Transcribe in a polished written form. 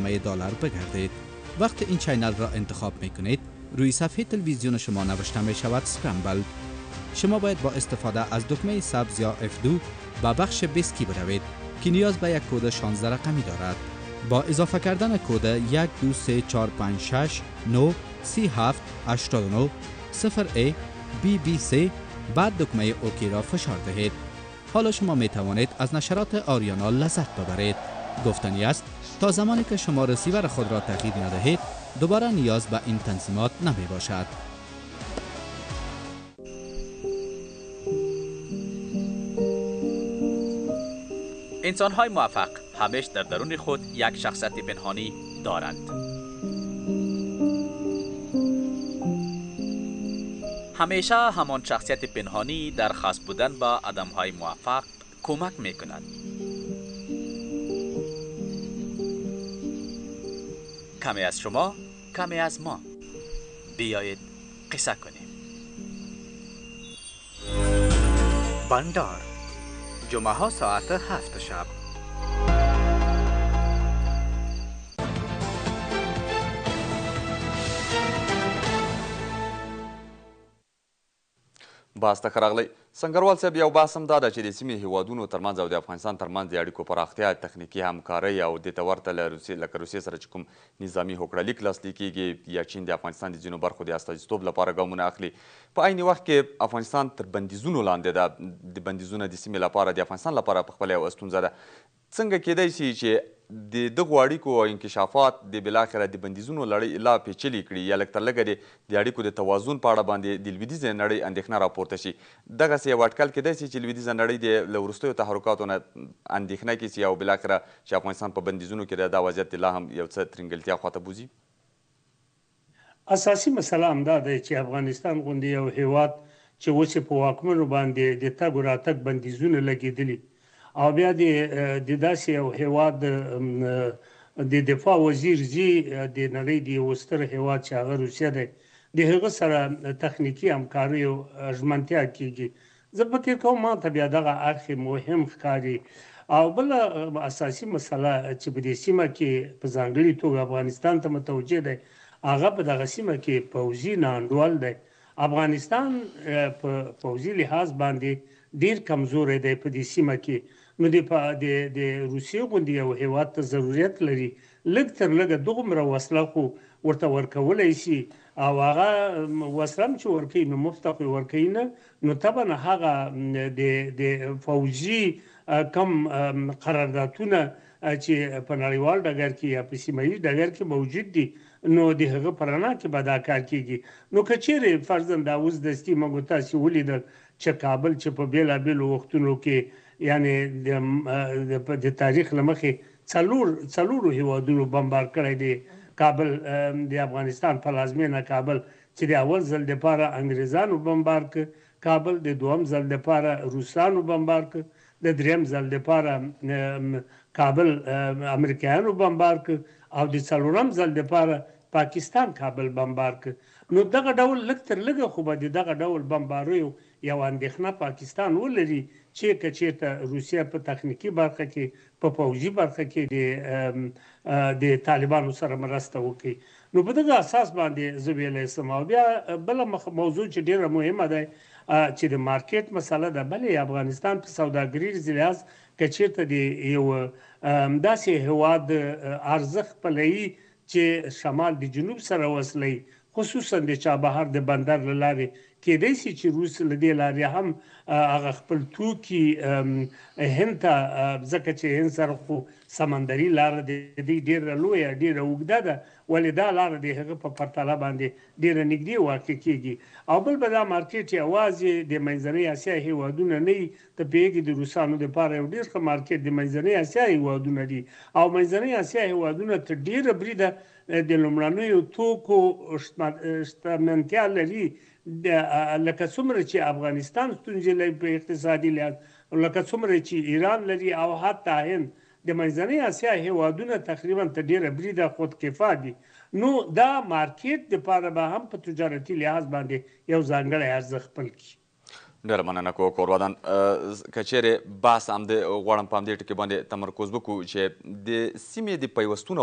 برنامه دلار بگردید. وقتی این چینل را انتخاب می کنید روی صفحه تلویزیون شما نوشته می شود اسکرامبل. شما باید با استفاده از دکمه سبز یا F2 به بخش بیسکی بروید که نیاز به یک کد 16 رقمی دارد. با اضافه کردن کد 123456937890 0A BBC بعد دکمه اوکی را فشار دهید. حالا شما می توانید از نشرات آریانا لذت ببرید. گفتنی است تا زمانی که شما رسیور خود را تغییر ندهید دوباره نیاز به این تنظیمات نمی باشد. انسان‌های موفق همیشه در درون خود یک شخصیت پنهانی دارند. همیشه همان شخصیت پنهانی در خاص بودن با آدم‌های موفق کمک می‌کند. کمی از شما، کمی از ما. بیایید قصه کنیم. بندار جمعه ها ساعت 7 شب. باز ته راغلی. سنګروال صاحب یو بحث هم دا ده چې د سیمې هیوادونو ترمنځ او د افغانستان ترمنځ د اړیکو پراختیا تخنیکي همکارۍ او دې ته ورته لکه روسیې سره چې کوم نظامي هوکړلیک لاسلیک کیږي یا چین د افغانستان د ځینو برخو د استازیتوب لپاره ګامونه اخلي. په عین وخت کې افغانستان تر بندیزونو لاندې ده. د بندیزونه د سیمې لپاره د افغانستان لپاره پخپله یوه ستونزه ده. څنګه کیدای شي چې د دغو اړیکو او انکشافات د بالاخره د بندیزونو لړۍ لا پیچلې کړي یا لږ تر لږه د اړیکو د توازن په اړه باندې د لویدیځې نړۍ اندېښنه راپورته شي؟ دغسې یو اټکل کیدای شي چې لویدیځه نړۍ د له وروستیو تحرکاتو نه اندېښنه کیسي او بالاخره چې افغانستان په بندیزونو کې دا وضعیت لا هم یو څه ترنګلتیا خواته بوځي؟ اساسي مسله همدا ده چې افغانستان غوندې یو هیواد چې اوس یې په واکمنو باندې د تګ و راتګ بندیزونه لګېدلي او بیا د داسې یو هیواد د دفاع وزیر زی د نړۍ د یو ستر هیواد چې هغه روسیه دی د هغه سره تخنیکي همکاریو ژمنتیا کیږي. زه فکر کوم ما ته بیا دغه اړخ مهم ښکاري. او بله اساسي مسله چې په دې سیمه کې په ځانګړي توګه افغانستان ته متوجه دی هغه په دغه سیمه کې پوځي ناانډول دی. افغانستان په پوځي لحاظ باندې ډیر کمزوری دی په دې سیمه کې. نو د روسیې غوندې یو هیواد ته ضرورت لري لږ تر لږه دغومره وسله خو ورته ورکولی شي او هغه وسله هم چې ورکوي نو مفته خو یې ورکوي نه. نو طبعا هغه د فوجي کم قراردادونه چې په نړیوال ډګر کې یا په سیمه ییز ډګر کې موجود دي نو د هغه په رڼا کې به دا کار کیږي. نو که چیرې فرضاً دا اوس دستي موږ تاسې ولیدل چې کابل چې په بېلابېلو وختونو کې یعنی د تاریخ له مخې څلورو هیوادونو بمبار کړی دی کابل د افغانستان پلازمینه کابل چې د اول ځل دپاره انګریزانو بمبار کړ، کابل د دویم ځل دپاره روسانو بمبار کړ، د دریم ځل دپاره کابل امریکایانو بمبار کړ او د څلورم ځل دپاره پاکستان کابل بمبار کړ. نو دغه ډول لږ تر لږه خو به د دغه ډول بمباریو یو اندېښنه پاکستان ولري چې که چېرته روسیه په تخنیکي برخه کې په پوځي برخه کې د طالبانو سره مرسته وکړي. نو په دغه اساس باندې زه ویلی شم. او بیا بله موضوع چې ډېره مهمه ده چې د مارکیټ مسله ده. بلې افغانستان په سوداګریز لحاظ که چېرته د یو داسې هیواد ارزښت پلوي چې شمال د جنوب سره وصلوي خصوصا د چابهار د بندر له لارې کیدای شي چې روس له دې لارې هم هغه خپل توکي هند ته ځکه چې هند سره خو سمندري لاره د دې ډېره لویه ډېره اوږده ده ولې دا لاره د هغه په پرتله باندې ډېره نږدې واقع کیږي. او بل به دا مارکیټ یوازې د منځنۍ اسیا هیوادونه نه وي. ته پوهېږې د روسانو دپاره یو ډېر ښه مارکیټ د منځنۍ اسیا هیوادونه دي او منځنۍ اسیا هیوادونه تر ډېره بریده د لومړنیو توکو شتمنتیا لري لکه څومره چې افغانستان ستونزې لري په اقتصادي لحاظ لکه څومره چې ایران لري او حتی هند. د منځنۍ اسیا هیوادونه تقریبا تر ډېره بریده خودکفا دي. نو دا مارکیټ دپاره به هم په تجارتي لحاظ باندې یو ځانګړی ارزښت خپل کړي. ډېره مننه کورودان. که چیرې بحث همدې غواړم په همدې ټکي باندې تمرکز وکړو چې د سیمې د پیوستون